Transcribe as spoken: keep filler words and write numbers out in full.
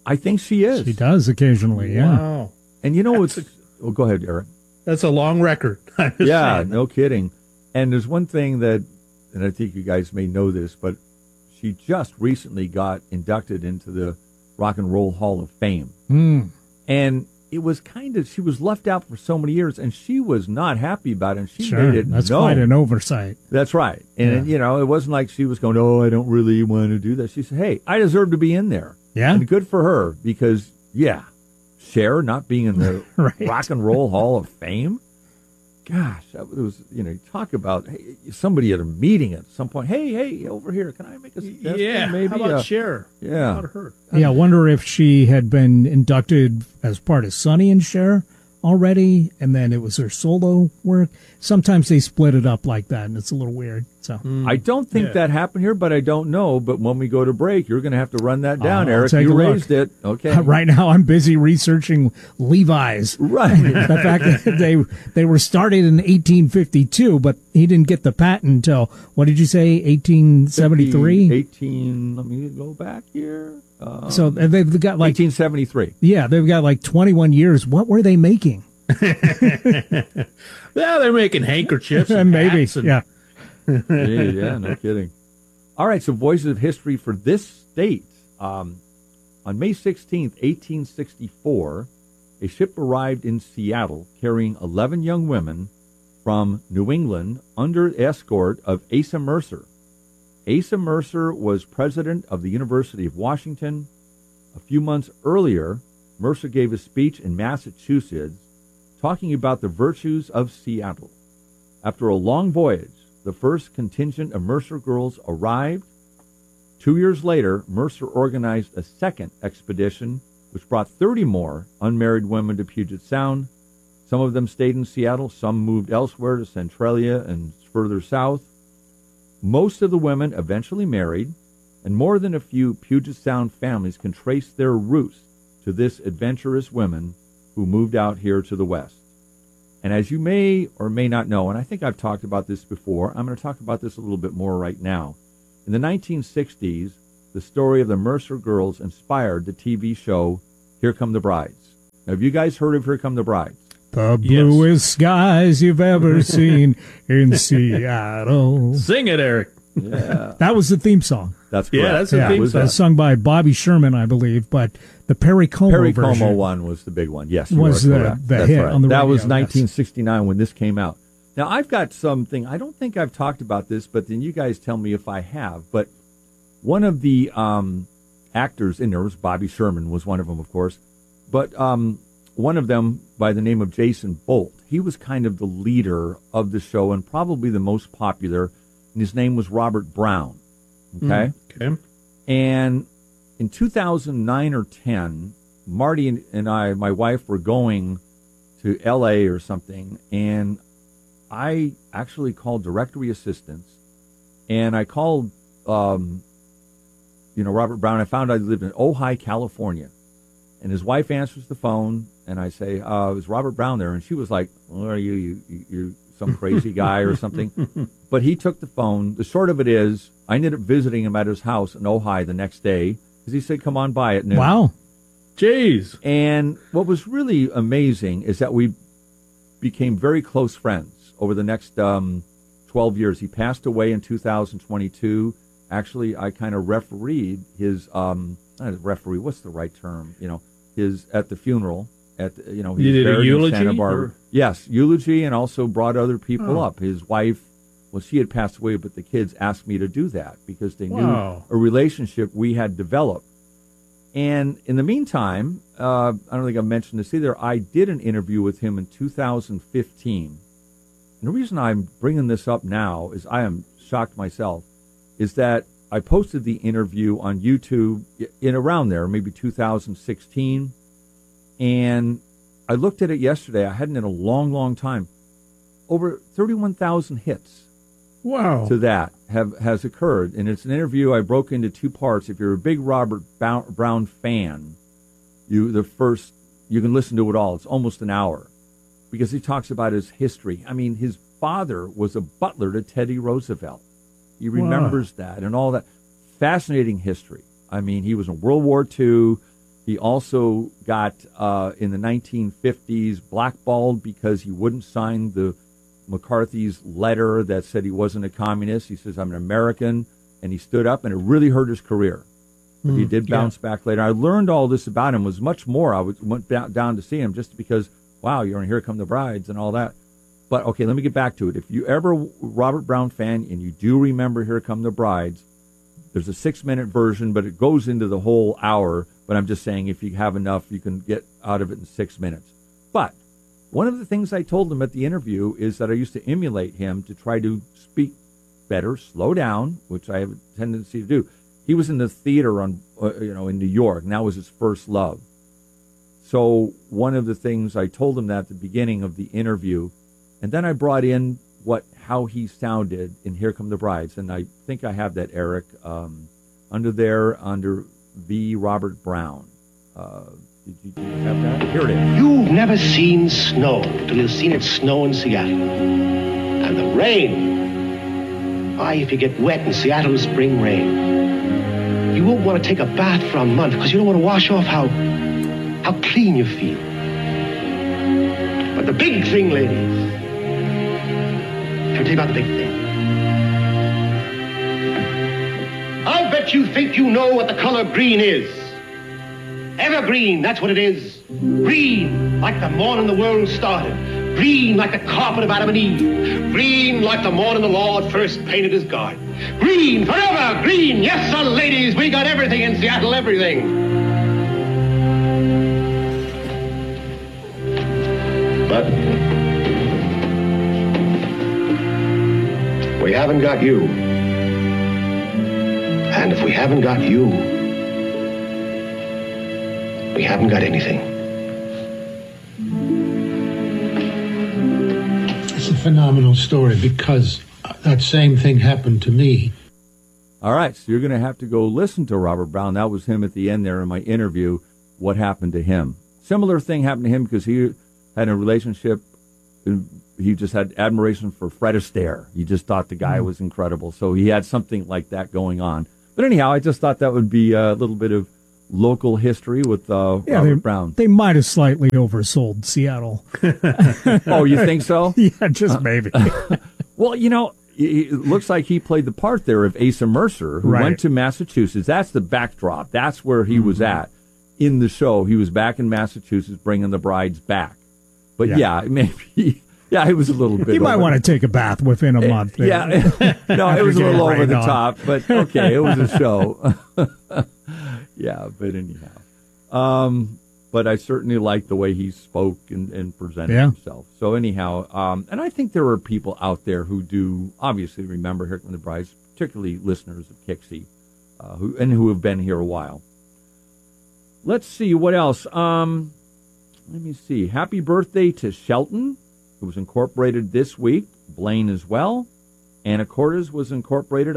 I think she is. She does occasionally, yeah. Wow. And you know That's what's... Oh, go ahead, Eric. That's a long record. I'm just Yeah, saying. no kidding. And there's one thing that, and I think you guys may know this, but she just recently got inducted into the Rock and Roll Hall of Fame. Mm. And it was kind of, she was left out for so many years, and she was not happy about it. And she Sure, made it that's known. quite an oversight. That's right. And, Yeah. you know, it wasn't like she was going, oh, I don't really want to do that. She said, hey, I deserve to be in there. Yeah. And good for her because, yeah, Cher not being in the Right. Rock and Roll Hall of Fame. Gosh, that was, you know, talk about hey, somebody at a meeting at some point. Hey, hey, over here, can I make a suggestion? Yeah. Maybe. How about uh, Cher? yeah. How about her? Yeah, I wonder if she had been inducted as part of Sonny and Cher already, and then it was her solo work. Sometimes they split it up like that, and it's a little weird. So I don't think Yeah. that happened here, but I don't know. But when we go to break, you're going to have to run that down, Oh, I'll Eric. take You a look. raised it. Okay. right now I'm busy researching Levi's. Right. The fact that they they were started in eighteen fifty-two, but he didn't get the patent until, what did you say, eighteen seventy-three? eighteen, let me go back here. Uh, So they've got like, eighteen seventy-three. yeah, they've got like twenty-one years. What were they making? Yeah, they're making handkerchiefs and Maybe, hats and yeah. yeah, yeah, no kidding. All right, so Voices of History for this state. Um, on May sixteenth, eighteen sixty-four, a ship arrived in Seattle carrying eleven young women from New England under escort of Asa Mercer. Asa Mercer was president of the University of Washington. A few months earlier, Mercer gave a speech in Massachusetts talking about the virtues of Seattle. After a long voyage, the first contingent of Mercer girls arrived. Two years later, Mercer organized a second expedition, which brought thirty more unmarried women to Puget Sound. Some of them stayed in Seattle, some moved elsewhere to Centralia and further south. Most of the women eventually married, and more than a few Puget Sound families can trace their roots to this adventurous women who moved out here to the west. And as you may or may not know, and I think I've talked about this before, I'm going to talk about this a little bit more right now. In the nineteen sixties, the story of the Mercer girls inspired the T V show Here Come the Brides. Now, have you guys heard of Here Come the Brides? The bluest skies you've ever seen in Seattle. Sing it, Eric. Yeah. That was the theme song. That's correct. Yeah, that's the Yeah, theme it was song. sung by Bobby Sherman, I believe, but the Perry Como Perry version Como one was the big one. Yes, you was are the, correct. the That's hit right. on the That radio. was yes. nineteen sixty-nine when this came out. Now, I've got something, I don't think I've talked about this, but then you guys tell me if I have. But one of the um, actors in there was Bobby Sherman, was one of them, of course. But um, one of them, by the name of Jason Bolt, he was kind of the leader of the show and probably the most popular, and his name was Robert Brown. Okay? Okay. And in two thousand nine or ten, Marty and, and I, my wife, were going to L A or something, and I actually called directory assistance, and I called, um, you know, Robert Brown. I found I lived in Ojai, California, and his wife answers the phone, and I say, uh, "Is Robert Brown there?" And she was like, "What are you? You, you you're some crazy guy or something?" But he took the phone. The short of it is, I ended up visiting him at his house in Ojai the next day because he said, "Come on by at noon." Wow. Jeez. And what was really amazing is that we became very close friends over the next um, twelve years. He passed away in two thousand twenty-two. Actually, I kind of refereed his, um, not referee, what's the right term? You know, his, at the funeral. At the, you know, he You was did a buried in eulogy, Santa Barbara. or- Yes, eulogy, and also brought other people Oh. up. His wife, well, she had passed away, but the kids asked me to do that because they Wow. knew a relationship we had developed. And in the meantime, uh, I don't think I mentioned this either, I did an interview with him in two thousand fifteen. And the reason I'm bringing this up now is I am shocked myself, is that I posted the interview on YouTube in around there, maybe two thousand sixteen. And I looked at it yesterday. I hadn't in a long, long time. Over thirty-one thousand hits Wow. to that have has occurred, and it's an interview I broke into two parts. If you're a big Robert Bow- Brown fan, you the first you can listen to it all. It's almost an hour because he talks about his history. I mean, his father was a butler to Teddy Roosevelt. He remembers that and all that fascinating history. I mean, he was in World War Two. He also got, uh, in the nineteen fifties, blackballed because he wouldn't sign the McCarthy's letter that said he wasn't a communist. He says, I'm an American, and he stood up, and it really hurt his career. But mm, he did bounce yeah. back later. I learned all this about him. It was much more. I went down to see him just because, wow, you're on Here Come the Brides and all that. But, okay, let me get back to it. If you ever Robert Brown fan and you do remember Here Come the Brides, there's a six-minute version, but it goes into the whole hour. But I'm just saying if you have enough, you can get out of it in six minutes. But one of the things I told him at the interview is that I used to emulate him to try to speak better, slow down, which I have a tendency to do. He was in the theater on, uh, you know, in New York, and that was his first love. So one of the things I told him that at the beginning of the interview, and then I brought in what how he sounded in Here Come the Brides, and I think I have that, Eric, um, under there, under V. Robert Brown. Uh, did, you, did you have that? Here it is. You've never seen snow till you've seen it snow in Seattle. And the rain. Why, if you get wet in Seattle spring rain, you won't want to take a bath for a month because you don't want to wash off how, how clean you feel. But the big thing, ladies, let me tell you about the big thing. I'll bet you think you know what the color green is. Evergreen, that's what it is. Green, like the morning the world started. Green, like the carpet of Adam and Eve. Green, like the morning the Lord first painted his garden. Green, forever, green. Yes, sir, ladies, we got everything in Seattle, everything. But we haven't got you. And if we haven't got you, we haven't got anything. It's a phenomenal story because that same thing happened to me. All right, so you're going to have to go listen to Robert Brown. That was him at the end there in my interview, what happened to him. Similar thing happened to him because he had a relationship. He just had admiration for Fred Astaire. He just thought the guy mm. was incredible. So he had something like that going on. But anyhow, I just thought that would be a little bit of local history with uh, yeah, Robert they, Brown. They might have slightly oversold Seattle. Oh, you think so? Yeah, just maybe. Well, you know, it looks like he played the part there of Asa Mercer, who right. went to Massachusetts. That's the backdrop. That's where he mm-hmm. was at in the show. He was back in Massachusetts bringing the brides back. But yeah, yeah maybe... Yeah, it was a little bit. You might over. want to take a bath within a month. Yeah, no, it was a little over the on. top, but okay, it was a show. Yeah, but anyhow, um, but I certainly liked the way he spoke and, and presented yeah. himself. So anyhow, um, and I think there are people out there who do obviously remember Here Come the Brides, particularly listeners of Kixie, uh, who and who have been here a while. Let's see what else. Um, let me see. Happy birthday to Shelton. It was incorporated this week. Blaine as well. Anacortes was incorporated